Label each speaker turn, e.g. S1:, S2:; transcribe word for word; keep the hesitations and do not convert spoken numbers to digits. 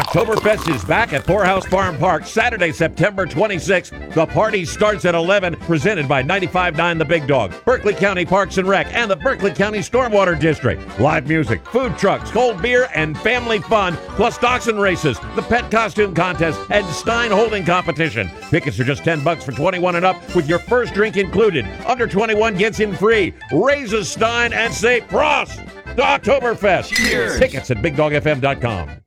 S1: Oktoberfest is back at Poorhouse Farm Park Saturday, September twenty-sixth. The party starts at eleven, presented by ninety-five point nine The Big Dog, Berkeley County Parks and Rec, and the Berkeley County Stormwater District. Live music, food trucks, cold beer, and family fun, plus dachshund races, the pet costume contest, and Stein holding competition. Tickets are just ten bucks for twenty-one and up, with your first drink included. Under twenty-one gets in free. Raise a Stein and say Prost to Oktoberfest.
S2: Cheers.
S1: Tickets at big dog f m dot com.